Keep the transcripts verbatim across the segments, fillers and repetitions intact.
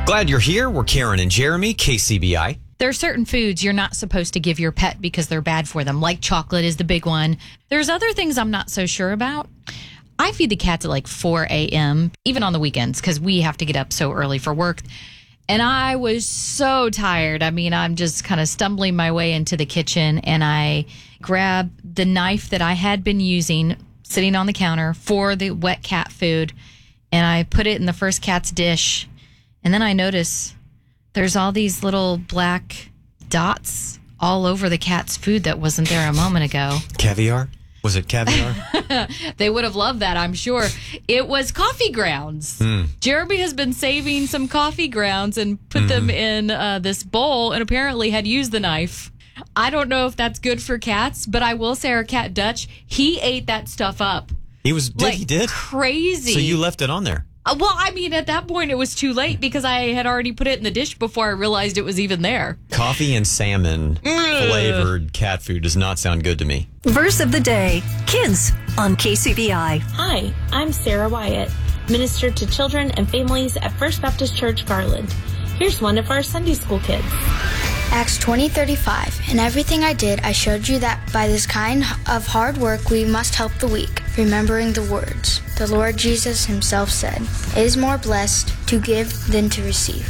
Glad you're here. We're Karen and Jeremy, K C B I. There are certain foods you're not supposed to give your pet because they're bad for them, like chocolate is the big one. There's other things I'm not so sure about. I feed the cats at like four a.m., even on the weekends, because we have to get up so early for work. And I was so tired. I mean, I'm just kind of stumbling my way into the kitchen, and I grab the knife that I had been using sitting on the counter for the wet cat food, and I put it in the first cat's dish. And then I notice there's all these little black dots all over the cat's food that wasn't there a moment ago. Caviar? Was it caviar? They would have loved that, I'm sure. It was coffee grounds. Mm. Jeremy has been saving some coffee grounds and put mm. them in uh, this bowl and apparently had used the knife. I don't know if that's good for cats, but I will say our cat Dutch, he ate that stuff up. He was, did like, he did? Crazy. So you left it on there? Uh, well, I mean, at that point, it was too late because I had already put it in the dish before I realized it was even there. Coffee and salmon flavored cat food does not sound good to me. Verse of the day, Kids on K C B I. Hi, I'm Sarah Wyatt, minister to children and families at First Baptist Church, Garland. Here's one of our Sunday school kids. Acts twenty thirty-five. In everything I did, I showed you that by this kind of hard work we must help the weak, remembering the words the Lord Jesus himself said, "It is more blessed to give than to receive."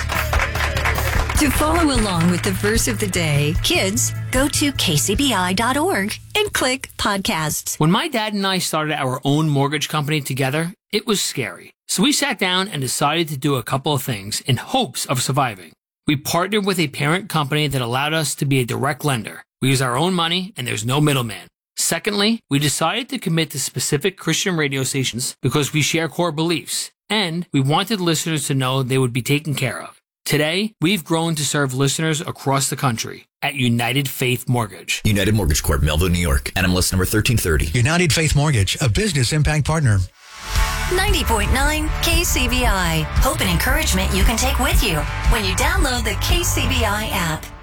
To follow along with the verse of the day, kids, go to k c b i dot org and click podcasts. When my dad and I started our own mortgage company together, it was scary. So we sat down and decided to do a couple of things in hopes of surviving. We partnered with a parent company that allowed us to be a direct lender. We use our own money and there's no middleman. Secondly, we decided to commit to specific Christian radio stations because we share core beliefs, and we wanted listeners to know they would be taken care of. Today, we've grown to serve listeners across the country at United Faith Mortgage. United Mortgage Corp, Melville, New York. N M L S number thirteen thirty. United Faith Mortgage, a business impact partner. ninety point nine K C B I. Hope and encouragement you can take with you when you download the K C B I app.